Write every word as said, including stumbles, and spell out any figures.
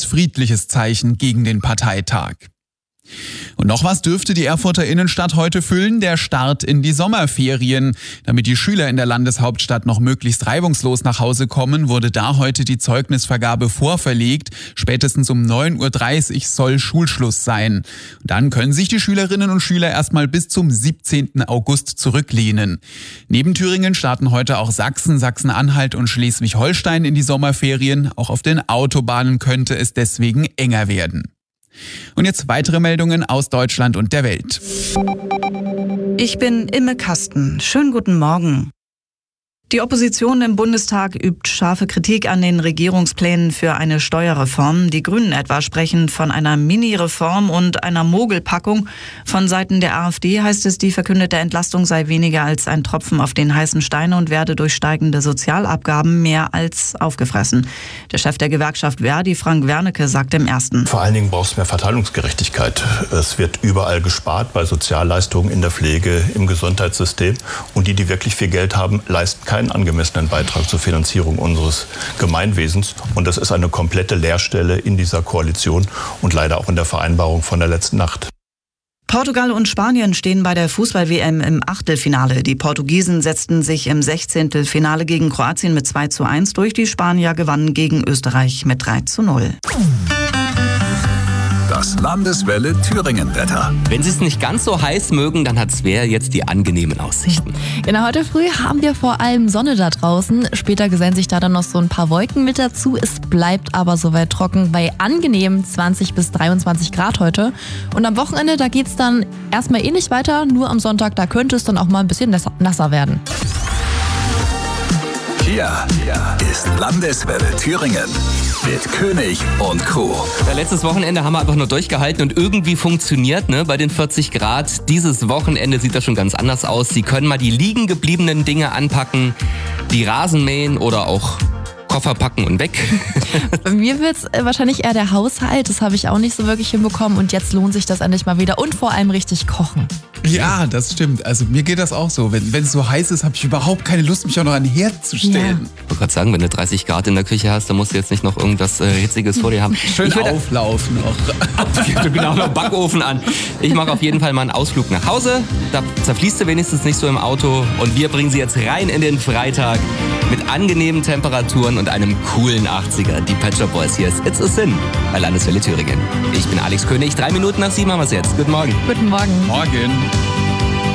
friedliches Zeichen gegen den Parteitag. Und noch was dürfte die Erfurter Innenstadt heute füllen: der Start in die Sommerferien. Damit die Schüler in der Landeshauptstadt noch möglichst reibungslos nach Hause kommen, wurde da heute die Zeugnisvergabe vorverlegt. Spätestens um neun Uhr dreißig soll Schulschluss sein. Und dann können sich die Schülerinnen und Schüler erstmal bis zum siebzehnten August zurücklehnen. Neben Thüringen starten heute auch Sachsen, Sachsen-Anhalt und Schleswig-Holstein in die Sommerferien. Auch auf den Autobahnen könnte es deswegen enger werden. Und jetzt weitere Meldungen aus Deutschland und der Welt. Ich bin Imme Kasten. Schönen guten Morgen. Die Opposition im Bundestag übt scharfe Kritik an den Regierungsplänen für eine Steuerreform. Die Grünen etwa sprechen von einer Mini-Reform und einer Mogelpackung. Von Seiten der AfD heißt es, die verkündete Entlastung sei weniger als ein Tropfen auf den heißen Stein und werde durch steigende Sozialabgaben mehr als aufgefressen. Der Chef der Gewerkschaft Verdi, Frank Wernicke, sagt im Ersten: Vor allen Dingen braucht es mehr Verteilungsgerechtigkeit. Es wird überall gespart, bei Sozialleistungen, in der Pflege, im Gesundheitssystem. Und die, die wirklich viel Geld haben, leisten keinen keinen angemessenen Beitrag zur Finanzierung unseres Gemeinwesens. Und das ist eine komplette Leerstelle in dieser Koalition und leider auch in der Vereinbarung von der letzten Nacht. Portugal und Spanien stehen bei der Fußball-W M im Achtelfinale. Die Portugiesen setzten sich im Sechzehntelfinale gegen Kroatien mit zwei zu eins durch. Die Spanier gewannen gegen Österreich mit drei zu null. Das Landeswelle Thüringen-Wetter. Wenn Sie es nicht ganz so heiß mögen, dann hat Svea jetzt die angenehmen Aussichten. Genau, heute früh haben wir vor allem Sonne da draußen. Später gesellen sich da dann noch so ein paar Wolken mit dazu. Es bleibt aber soweit trocken bei angenehmen zwanzig bis dreiundzwanzig Grad heute. Und am Wochenende, da geht es dann erstmal ähnlich weiter. Nur am Sonntag, da könnte es dann auch mal ein bisschen nasser werden. Hier ist Landeswelle Thüringen mit König und Co. Ja, letztes Wochenende haben wir einfach nur durchgehalten und irgendwie funktioniert, ne? Bei den vierzig Grad. Dieses Wochenende sieht das schon ganz anders aus. Sie können mal die liegen gebliebenen Dinge anpacken, die Rasen mähen oder auch Koffer packen und weg. Bei mir wird es wahrscheinlich eher der Haushalt. Das habe ich auch nicht so wirklich hinbekommen. Und jetzt lohnt sich das endlich mal wieder. Und vor allem richtig kochen. Ja, das stimmt. Also mir geht das auch so. Wenn es so heiß ist, habe ich überhaupt keine Lust, mich auch noch an den Herd zu stellen. Ja. Ich wollte gerade sagen, wenn du dreißig Grad in der Küche hast, dann musst du jetzt nicht noch irgendwas äh, Hitziges vor dir haben. Schön auflaufen noch. Genau, noch Backofen an. Ich mache auf jeden Fall mal einen Ausflug nach Hause. Da zerfließt du wenigstens nicht so im Auto. Und wir bringen sie jetzt rein in den Freitag mit angenehmen Temperaturen und einem coolen achtziger. Die Pet Shop Boys, hier ist It's a Sin bei Landeswelle Thüringen. Ich bin Alex König. Drei Minuten nach sieben haben wir es jetzt. Guten Morgen. Guten Morgen. Morgen.